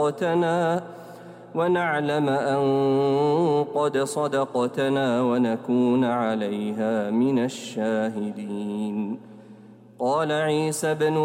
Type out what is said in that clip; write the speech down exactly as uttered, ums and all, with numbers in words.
ونعلم أن قد صدقتنا ونكون عليها من الشاهدين. قال عيسى ابن